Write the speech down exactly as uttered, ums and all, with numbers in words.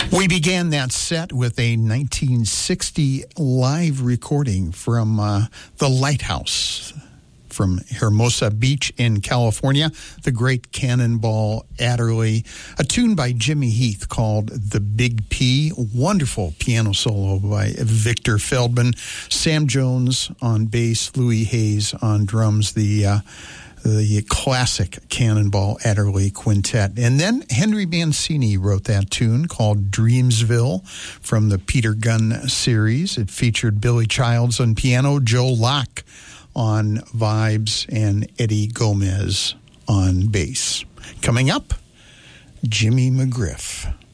We began that set with a nineteen sixty live recording from uh, the Lighthouse from Hermosa Beach in California, the great Cannonball Adderley, a tune by Jimmy Heath called The Big P, wonderful piano solo by Victor Feldman, Sam Jones on bass, Louis Hayes on drums, the uh, the classic Cannonball Adderley Quintet. And then Henry Mancini wrote that tune called Dreamsville from the Peter Gunn series. It featured Billy Childs on piano, Joe Locke on vibes, and Eddie Gomez on bass. Coming up, Jimmy McGriff.